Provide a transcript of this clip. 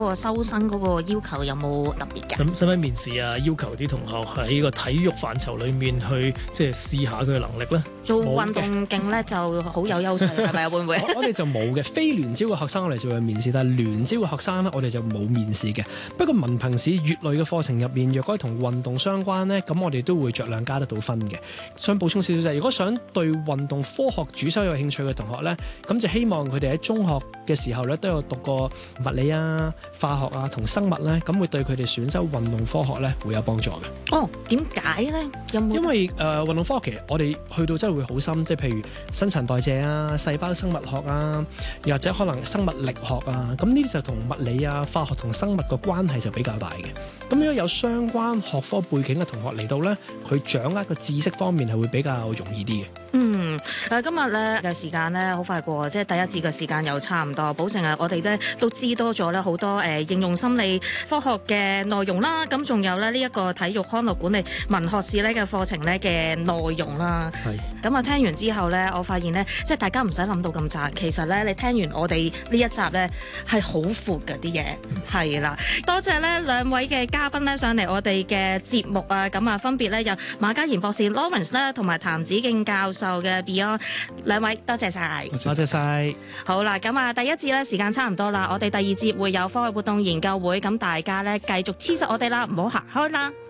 個收生嗰個要求有冇特別嘅？ 使唔使面試啊？要求啲同學喺個體育範疇裡面去即係試下佢嘅能力咧？ 做運動勁咧就好有優勢，係咪啊？會唔會？ 我哋就冇嘅，非聯招嘅學生我哋就會面試，但係聯招嘅學生咧我哋就冇面試嘅。不過文憑試乙類嘅課程入面，若果同運動相關咧，咁我哋都會酌量加得到分嘅。想補充少少就係，如果想對運動科學主修有興趣嘅同學咧，咁就希望佢哋喺中學嘅時候咧都有讀過物理啊、化學啊同生物咧，咁會對佢哋選修運動科學咧會有幫助嘅。 哦，點解咧？有冇？ 因為運動科學其實我哋去到真係會好深，即係譬如新陳代謝啊、細胞生物學啊，又或者可能生物力學啊，咁呢啲就同物理啊、化學同生物個關係就比較大嘅。咁如果有相關學科背景嘅同學嚟到咧，佢掌握個知識方面係會比較容易啲嘅。 今日咧嘅時間咧好快過，即係第一節嘅時間又差唔多。寶成啊，我哋咧都知多咗咧好多應用心理科學嘅內容啦，咁仲有咧呢一個體育康樂管理文學士咧嘅課程咧嘅內容啦。係。咁啊聽完之後咧，我發現咧即係大家唔使諗到咁窄，其實咧你聽完我哋呢一集咧係好闊嘅啲嘢，係啦。多謝咧兩位嘅嘉賓咧上嚟我哋嘅節目啊，咁啊分別咧有馬嘉賢博士 Lawrence 咧同埋譚子敬教授嘅 Beyond， 兩位多謝晒， 多謝晒。 好啦，咁啊第一節咧時間差唔多啦，我哋第二節會有課外活動研究會，咁大家咧繼續黐實我哋啦，唔好行開啦。